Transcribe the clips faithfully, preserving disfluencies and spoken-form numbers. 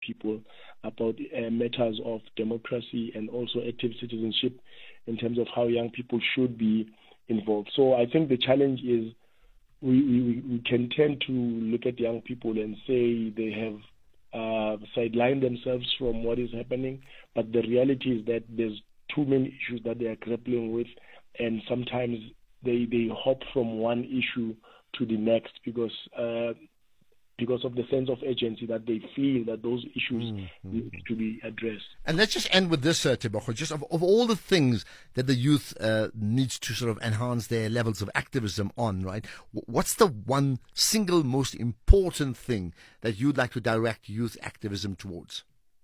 people about uh, matters of democracy and also active citizenship in terms of how young people should be involved. So I think the challenge is we, we, we can tend to look at young people and say they have uh, sidelined themselves from what is happening, but the reality is that there's too many issues that they are grappling with, and sometimes they, they hop from one issue to the next because uh, because of the sense of urgency that they feel that those issues mm-hmm. need to be addressed. And let's just end with this, uh, Tebogo, just of, of all the things that the youth uh, needs to sort of enhance their levels of activism on, right? What's the one single most important thing that you'd like to direct youth activism towards?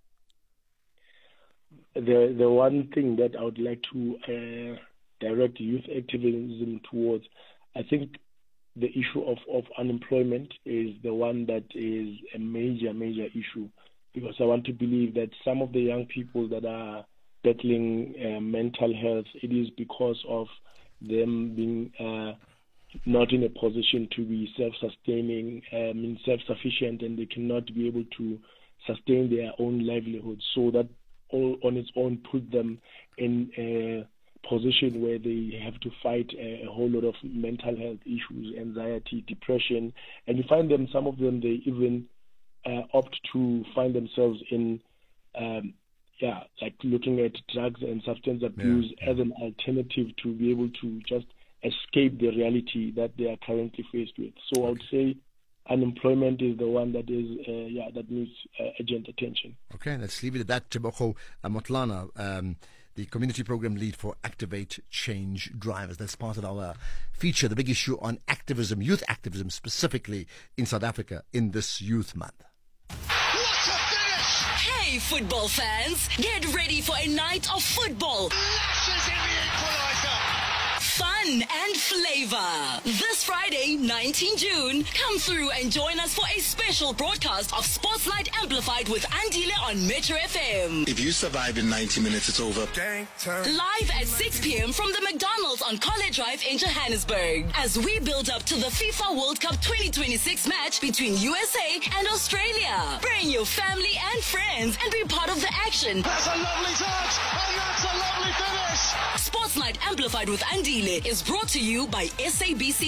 The the one thing that I would like to uh, direct youth activism towards, I think the issue of, of unemployment is the one that is a major, major issue, because I want to believe that some of the young people that are battling uh, mental health, it is because of them being uh, not in a position to be self-sustaining, um, self-sufficient, and they cannot be able to sustain their own livelihood. So that all on its own put them in a position where they have to fight a, a whole lot of mental health issues, anxiety, depression, and you find them, some of them, they even uh, opt to find themselves in, um, yeah, like looking at drugs and substance abuse yeah. as an alternative to be able to just escape the reality that they are currently faced with. So I would say unemployment is the one that is, uh, yeah, that needs uh, urgent attention. Okay, let's leave it at that. Tebogo Motlana, um, the community program lead for Activate Change Drivers. That's part of our feature, the big issue on activism, youth activism specifically in South Africa in this Youth Month. What a finish! Hey, football fans, get ready for a night of football. Lashes in the equaliser. Fun and flavor. This Friday, nineteenth June, come through and join us for a special broadcast of Sportslight Amplified with Andile on Metro F M. If you survive in ninety minutes, it's over. Live at six p.m. from the McDonald's on College Drive in Johannesburg, as we build up to the FIFA World Cup twenty twenty-six match between U S A and Australia. Bring your family and friends and be part of the action. That's a lovely touch, and that's a lovely finish. Sportslight Amplified with Andile is brought to you by S A B C